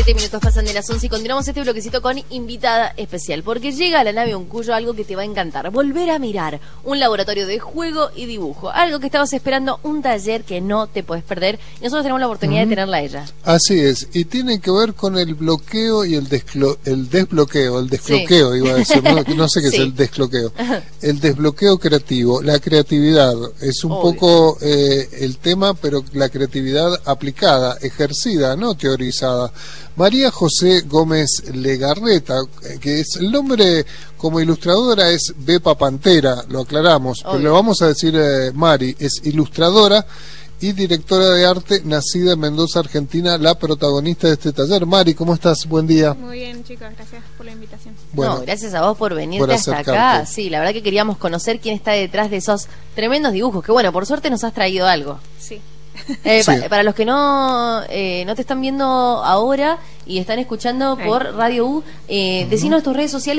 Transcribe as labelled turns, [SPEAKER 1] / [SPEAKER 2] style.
[SPEAKER 1] 7 minutos pasan de las 11 y continuamos este bloquecito con invitada especial, porque llega a la nave Uncuyo algo que te va a encantar, volver a mirar, un laboratorio de juego y dibujo, algo que estabas esperando, un taller que no te puedes perder, y nosotros tenemos la oportunidad de tenerla a ella.
[SPEAKER 2] Así es, y tiene que ver con el bloqueo y el desbloqueo, iba a decir, no sé qué
[SPEAKER 1] Sí.
[SPEAKER 2] es el desbloqueo, el desbloqueo creativo, la creatividad, es un poco el tema, pero la creatividad aplicada, ejercida, no teorizada. María José Gómez Legarreta, que es el nombre como ilustradora es Bepa Pantera, lo aclaramos, pero le vamos a decir Mari, es ilustradora y directora de arte, nacida en Mendoza, Argentina, la protagonista de este taller. Mari, ¿cómo estás? Buen día.
[SPEAKER 3] Muy bien, chicos, gracias por la invitación.
[SPEAKER 2] Bueno,
[SPEAKER 1] no, gracias a vos por venirte
[SPEAKER 2] por
[SPEAKER 1] hasta
[SPEAKER 2] acercarte.
[SPEAKER 1] acá. Sí, la verdad que queríamos conocer quién está detrás de esos tremendos dibujos, que bueno, por suerte nos has traído algo.
[SPEAKER 3] Sí.
[SPEAKER 2] Sí.
[SPEAKER 1] Para los que no te están viendo ahora y están escuchando por Radio U, decinos tus redes sociales.